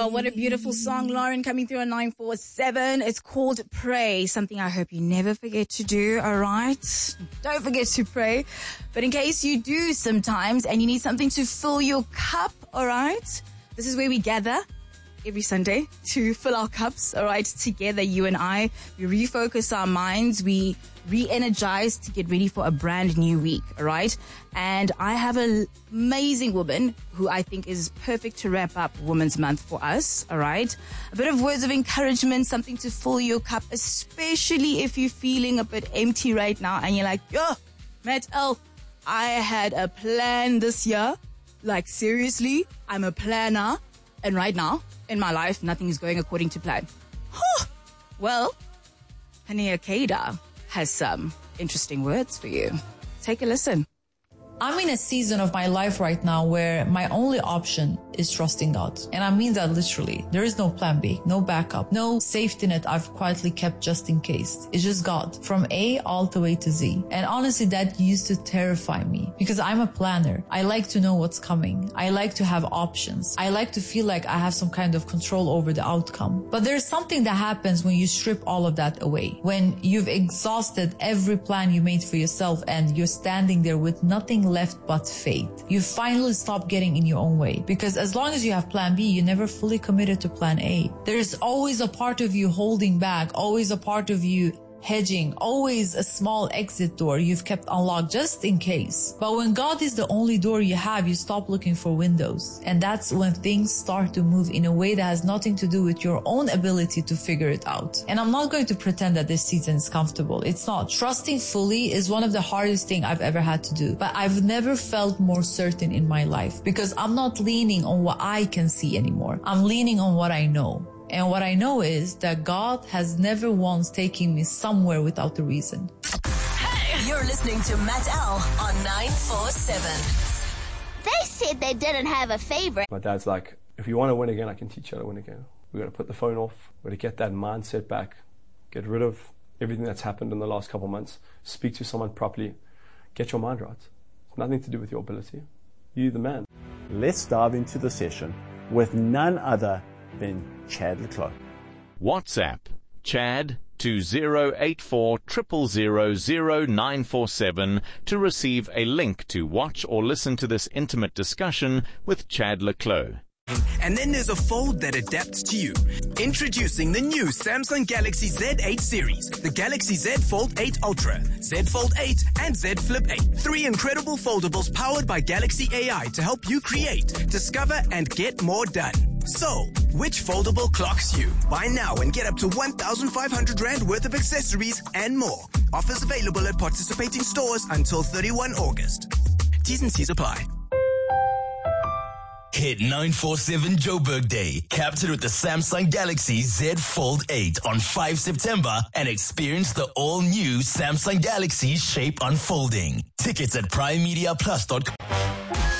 Wow, what a beautiful song, Lauren, coming through on 947. It's called Pray, something I hope you never forget to do, all right? Don't forget to pray. But in case you do sometimes and you need something to fill your cup, all right? This is where we gather every Sunday to fill our cups, all right? Together, you and I, we refocus our minds, we re-energize to get ready for a brand new week, all right? And I have an amazing woman who I think is perfect to wrap up Women's Month for us, all right? A bit of words of encouragement, something to fill your cup, especially if you're feeling a bit empty right now and you're like, yo, Matt L, I had a plan this year. Like, seriously, I'm a planner. And right now, in my life, nothing is going according to plan. Well, Hania Keida has some interesting words for you. Take a listen. I'm in a season of my life right now where my only option is trusting God. And I mean that literally. There is no plan B, no backup, no safety net I've quietly kept just in case. It's just God from A all the way to Z. And honestly, that used to terrify me because I'm a planner. I like to know what's coming. I like to have options. I like to feel like I have some kind of control over the outcome. But there's something that happens when you strip all of that away. When you've exhausted every plan you made for yourself and you're standing there with nothing left but faith. You finally stop getting in your own way because as long as you have plan B, you never fully committed to plan A. There's always a part of you holding back, always a part of you hedging, always a small exit door you've kept unlocked just in case. But when God is the only door you have, you stop looking for windows. And that's when things start to move in a way that has nothing to do with your own ability to figure it out. And I'm not going to pretend that this season is comfortable. It's not. Trusting fully is one of the hardest things I've ever had to do. But I've never felt more certain in my life because I'm not leaning on what I can see anymore. I'm leaning on what I know. And what I know is that God has never once taken me somewhere without a reason. Hey! You're listening to Matt L on 947. They said they didn't have a favorite. My dad's like, if you want to win again, I can teach you how to win again. We're going to put the phone off. We're going to get that mindset back. Get rid of everything that's happened in the last couple of months. Speak to someone properly. Get your mind right. It's nothing to do with your ability. You're the man. Let's dive into the session with none other than Chad le Clos. WhatsApp Chad 2084 000 947 to receive a link to watch or listen to this intimate discussion with Chad le Clos. And then there's a fold that adapts to you. Introducing the new Samsung Galaxy Z8 series, the Galaxy Z Fold 8 Ultra, Z Fold 8, and Z Flip 8. 3 incredible foldables powered by Galaxy AI to help you create, discover, and get more done. So, which foldable clocks you? Buy now and get up to 1,500 Rand worth of accessories and more. Offers available at participating stores until 31 August. T's and C's apply. Hit 947 Joburg Day, captured with the Samsung Galaxy Z Fold 8 on 5 September and experience the all-new Samsung Galaxy Shape unfolding. Tickets at primemediaplus.com.